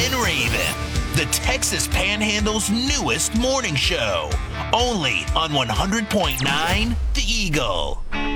and Raven, the Texas Panhandle's newest morning show. Only on 100.9 The Eagle.